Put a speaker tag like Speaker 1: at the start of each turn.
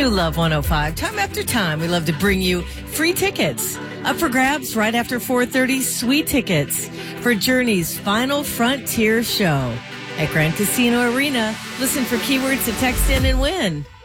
Speaker 1: New Love 105. Time after time, we love to bring you free tickets. Up for grabs right after 4:30, sweet tickets for Journey's Final Frontier show at Grand Casino Arena. Listen for keywords to text in and win.